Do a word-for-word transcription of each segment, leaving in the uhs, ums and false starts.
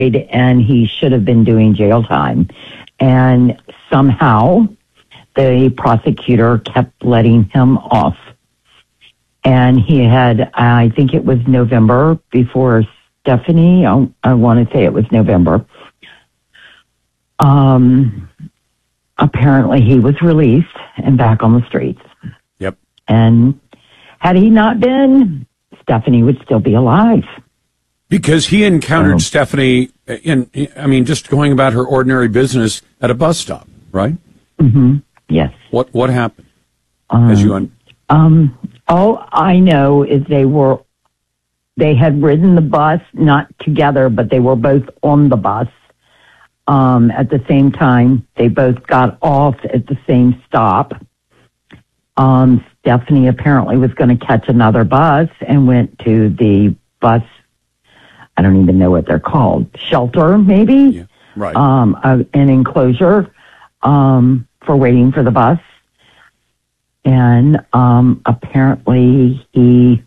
and he should have been doing jail time. And somehow the prosecutor kept letting him off. And he had, I think it was November before Stephanie, I, I want to say it was November. Um, apparently he was released and back on the streets. Yep. And had he not been, Stephanie would still be alive. Because he encountered Oh. Stephanie in, I mean, just going about her ordinary business at a bus stop, right? Mm-hmm. Yes. What what happened? Um, As you un- um, all I know is they were, they had ridden the bus, not together, but they were both on the bus um, at the same time. They both got off at the same stop. Um, Stephanie apparently was going to catch another bus and went to the bus, I don't even know what they're called, shelter maybe? Yeah, right. Um, uh, an enclosure um, for waiting for the bus. And um, apparently he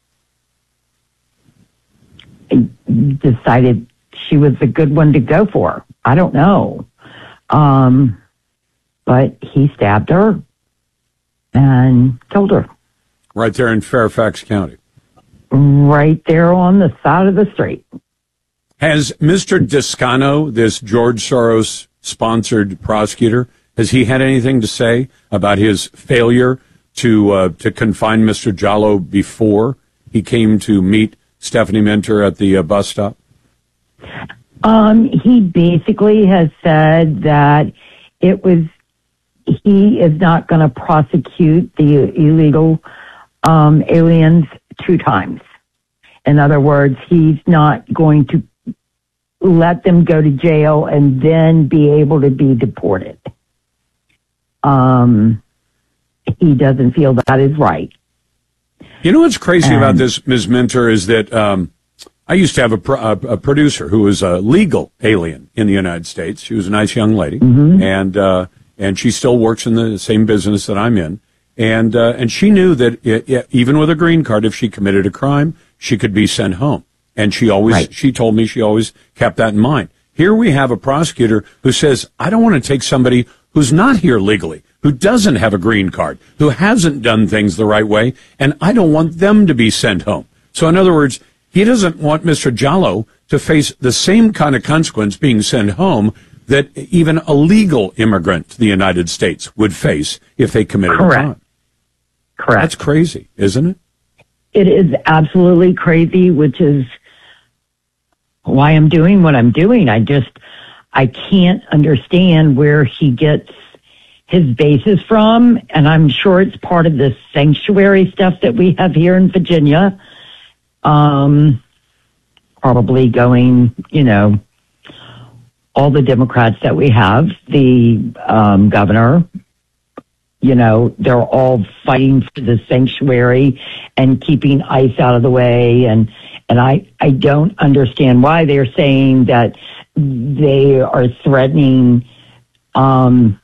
decided she was a good one to go for. I don't know. Um, but he stabbed her and killed her. Right there in Fairfax County. Right there on the side of the street. Has Mister Descano, this George Soros-sponsored prosecutor, has he had anything to say about his failure to uh, to confine Mister Jallow before he came to meet Stephanie Minter at the uh, bus stop? Um, he basically has said that it was, he is not going to prosecute the illegal um, aliens two times. In other words, he's not going to let them go to jail and then be able to be deported. Um, he doesn't feel that is right. You know what's crazy And- about this, Miz Minter, is that um, I used to have a, pro- a, a producer who was a legal alien in the United States. She was a nice young lady, Mm-hmm. and uh, and she still works in the same business that I'm in. And uh, and she knew that it, it, even with a green card, if she committed a crime, she could be sent home. And she always, Right. she told me she always kept that in mind. Here we have a prosecutor who says, I don't want to take somebody who's not here legally, who doesn't have a green card, who hasn't done things the right way, and I don't want them to be sent home. So in other words, he doesn't want Mister Jallow to face the same kind of consequence being sent home that even a legal immigrant to the United States would face if they committed Correct. a crime. Correct. That's crazy, isn't it? It is absolutely crazy, which is why I'm doing what I'm doing. I just, I can't understand where he gets his bases from. And I'm sure it's part of this sanctuary stuff that we have here in Virginia. Um, probably going, you know, all the Democrats that we have, the um, governor, you know, they're all fighting for the sanctuary and keeping ICE out of the way. And, and I, I don't understand why they're saying that they are threatening, um,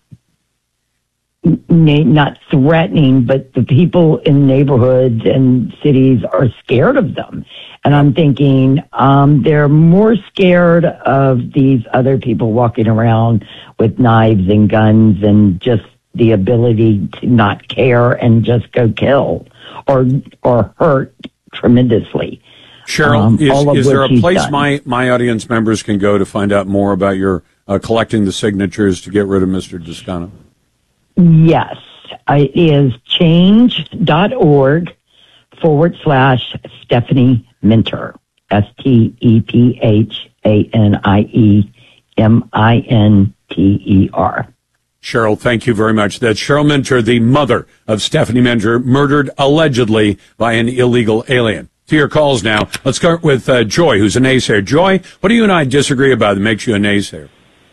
na- not threatening, but the people in neighborhoods and cities are scared of them. And I'm thinking, um, they're more scared of these other people walking around with knives and guns and just the ability to not care and just go kill or or hurt tremendously. Cheryl, Um, all of is, is there a which he's place done. my, my audience members can go to find out more about your uh, collecting the signatures to get rid of Mister Descano? Yes, it is change.org forward slash Stephanie Minter. S T E P H A N I E M I N T E R. Cheryl, thank you very much. That's Cheryl Minter, the mother of Stephanie Minter, murdered allegedly by an illegal alien. To your calls now. Let's start with uh, Joy, who's a naysayer. Joy, what do you and I disagree about that makes you a naysayer?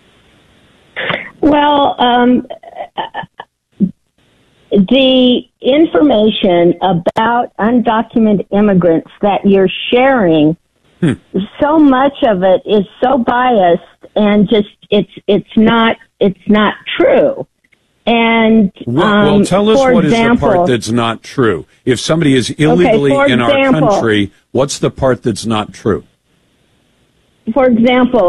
Well, um, the information about undocumented immigrants that you're sharing, Hmm. so much of it is so biased and just it's it's not it's not true. And Well, um, well tell us for what example, is the part that's not true. If somebody is illegally for in our example- country, what's the part that's not true? for example,